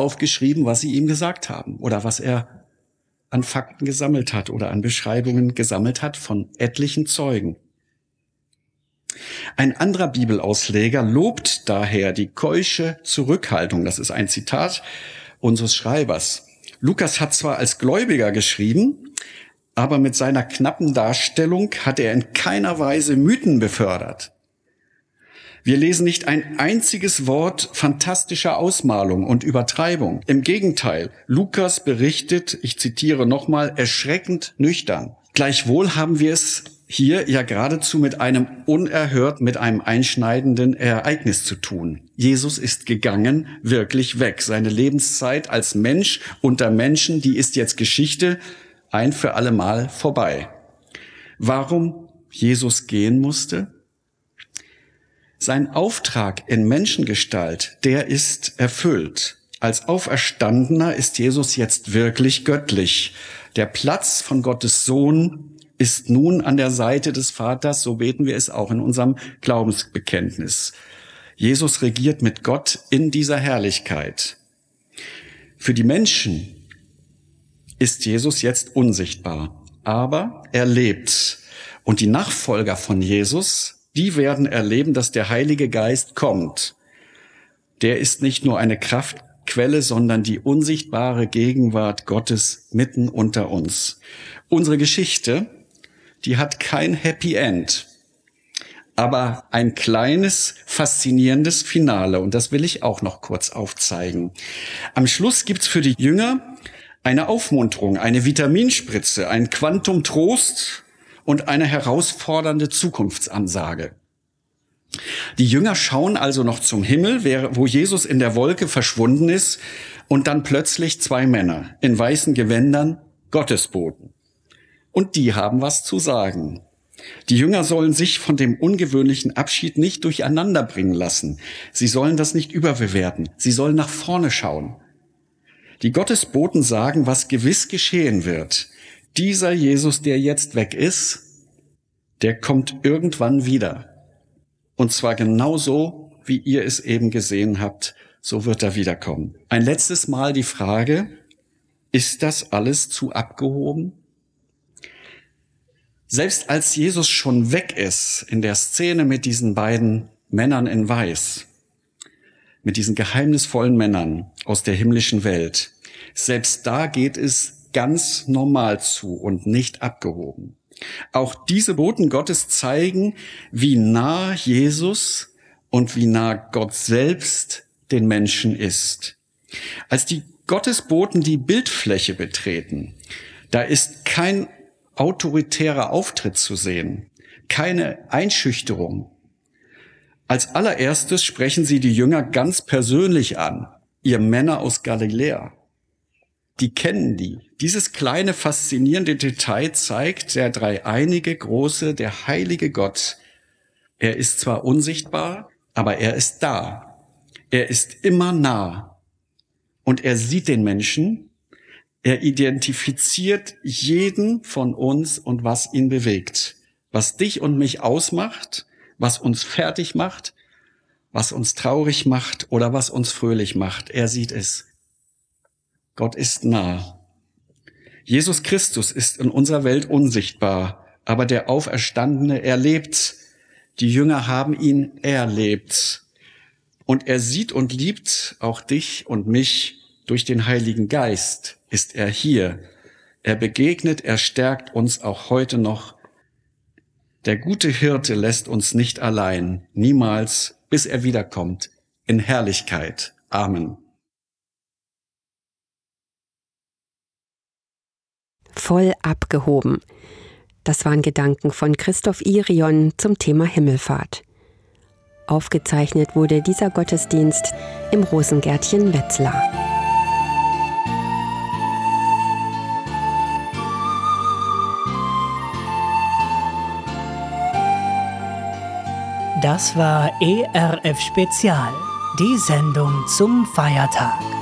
aufgeschrieben, was sie ihm gesagt haben oder was er an Fakten gesammelt hat oder an Beschreibungen gesammelt hat von etlichen Zeugen. Ein anderer Bibelausleger lobt daher die keusche Zurückhaltung. Das ist ein Zitat unseres Schreibers. Lukas hat zwar als Gläubiger geschrieben, aber mit seiner knappen Darstellung hat er in keiner Weise Mythen befördert. Wir lesen nicht ein einziges Wort fantastischer Ausmalung und Übertreibung. Im Gegenteil, Lukas berichtet, ich zitiere nochmal, erschreckend nüchtern. Gleichwohl haben wir es hier ja geradezu mit einem einschneidenden Ereignis zu tun. Jesus ist gegangen, wirklich weg. Seine Lebenszeit als Mensch unter Menschen, die ist jetzt Geschichte, ein für alle Mal vorbei. Warum Jesus gehen musste? Sein Auftrag in Menschengestalt, der ist erfüllt. Als Auferstandener ist Jesus jetzt wirklich göttlich. Der Platz von Gottes Sohn ist nun an der Seite des Vaters, so beten wir es auch in unserem Glaubensbekenntnis. Jesus regiert mit Gott in dieser Herrlichkeit. Für die Menschen ist Jesus jetzt unsichtbar, aber er lebt. Und die Nachfolger von Jesus, die werden erleben, dass der Heilige Geist kommt. Der ist nicht nur eine Kraftquelle, sondern die unsichtbare Gegenwart Gottes mitten unter uns. Unsere Geschichte, die hat kein Happy End, aber ein kleines, faszinierendes Finale. Und das will ich auch noch kurz aufzeigen. Am Schluss gibt's für die Jünger eine Aufmunterung, eine Vitaminspritze, ein Quantum Trost und eine herausfordernde Zukunftsansage. Die Jünger schauen also noch zum Himmel, wo Jesus in der Wolke verschwunden ist, und dann plötzlich zwei Männer in weißen Gewändern, Gottesboten. Und die haben was zu sagen. Die Jünger sollen sich von dem ungewöhnlichen Abschied nicht durcheinander bringen lassen. Sie sollen das nicht überbewerten. Sie sollen nach vorne schauen. Die Gottesboten sagen, was gewiss geschehen wird. Dieser Jesus, der jetzt weg ist, der kommt irgendwann wieder. Und zwar genauso, wie ihr es eben gesehen habt, so wird er wiederkommen. Ein letztes Mal die Frage, ist das alles zu abgehoben? Selbst als Jesus schon weg ist, in der Szene mit diesen beiden Männern in Weiß, mit diesen geheimnisvollen Männern aus der himmlischen Welt, selbst da geht es ganz normal zu und nicht abgehoben. Auch diese Boten Gottes zeigen, wie nah Jesus und wie nah Gott selbst den Menschen ist. Als die Gottesboten die Bildfläche betreten, da ist kein autoritärer Auftritt zu sehen, keine Einschüchterung. Als allererstes sprechen sie die Jünger ganz persönlich an, ihr Männer aus Galiläa. Die kennen die. Dieses kleine, faszinierende Detail zeigt, der dreieinige, große, der heilige Gott, er ist zwar unsichtbar, aber er ist da. Er ist immer nah. Und er sieht den Menschen. Er identifiziert jeden von uns und was ihn bewegt. Was dich und mich ausmacht, was uns fertig macht, was uns traurig macht oder was uns fröhlich macht. Er sieht es. Gott ist nah. Jesus Christus ist in unserer Welt unsichtbar, aber der Auferstandene, er lebt. Die Jünger haben ihn erlebt. Und er sieht und liebt auch dich und mich. Durch den Heiligen Geist ist er hier. Er begegnet, er stärkt uns auch heute noch. Der gute Hirte lässt uns nicht allein, niemals, bis er wiederkommt, in Herrlichkeit. Amen. Voll abgehoben. Das waren Gedanken von Christoph Irion zum Thema Himmelfahrt. Aufgezeichnet wurde dieser Gottesdienst im Rosengärtchen Wetzlar. Das war ERF Spezial, die Sendung zum Feiertag.